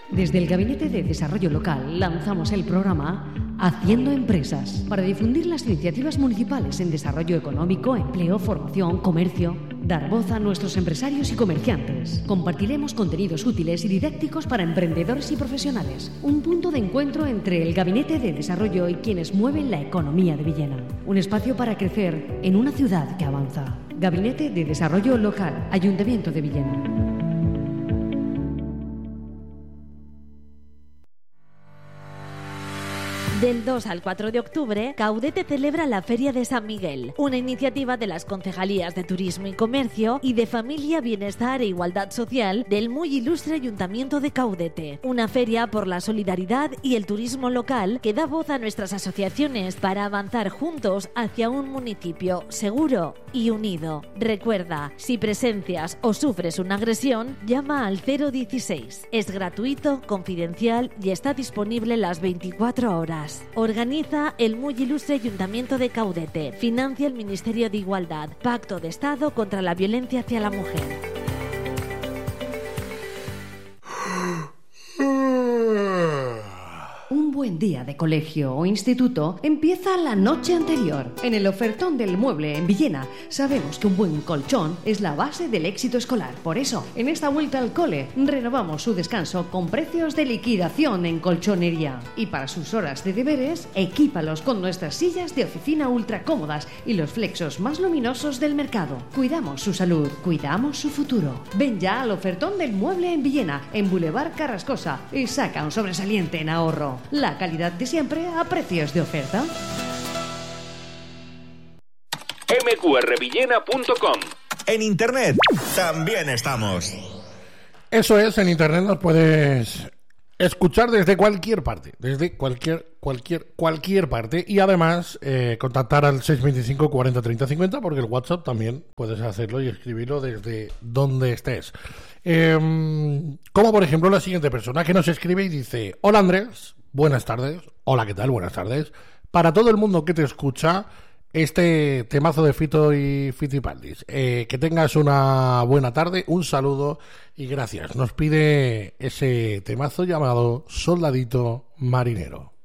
Desde el Gabinete de Desarrollo Local lanzamos el programa Haciendo Empresas para difundir las iniciativas municipales en desarrollo económico, empleo, formación, comercio. Dar voz a nuestros empresarios y comerciantes. Compartiremos contenidos útiles y didácticos para emprendedores y profesionales. Un punto de encuentro entre el Gabinete de Desarrollo y quienes mueven la economía de Villena. Un espacio para crecer en una ciudad que avanza. Gabinete de Desarrollo Local, Ayuntamiento de Villena. Del 2 al 4 de octubre, Caudete celebra la Feria de San Miguel, una iniciativa de las Concejalías de Turismo y Comercio y de Familia, Bienestar e Igualdad Social del muy ilustre Ayuntamiento de Caudete. Una feria por la solidaridad y el turismo local que da voz a nuestras asociaciones para avanzar juntos hacia un municipio seguro y unido. Recuerda, si presencias o sufres una agresión, llama al 016. Es gratuito, confidencial y está disponible las 24 horas. Organiza el muy ilustre Ayuntamiento de Caudete. Financia el Ministerio de Igualdad. Pacto de Estado contra la violencia hacia la mujer. Un buen día de colegio o instituto empieza la noche anterior. En el ofertón del mueble en Villena sabemos que un buen colchón es la base del éxito escolar. Por eso, en esta vuelta al cole, renovamos su descanso con precios de liquidación en colchonería. Y para sus horas de deberes, equípalos con nuestras sillas de oficina ultra cómodas y los flexos más luminosos del mercado. Cuidamos su salud, cuidamos su futuro. Ven ya al ofertón del mueble en Villena, en Boulevard Carrascosa, y saca un sobresaliente en ahorro. La calidad de siempre a precios de oferta. mqrvillena.com. En internet también estamos. Eso es, en internet nos puedes escuchar desde cualquier parte, desde cualquier parte, y además contactar al 625 40 30 50, porque el WhatsApp también puedes hacerlo y escribirlo desde donde estés. Como por ejemplo la siguiente persona que nos escribe y dice: hola Andrés, buenas tardes. Hola, ¿qué tal? Buenas tardes. Para todo el mundo que te escucha, este temazo de Fito y Fitipaldis. Que tengas una buena tarde, un saludo y gracias. Nos pide ese temazo llamado Soldadito Marinero.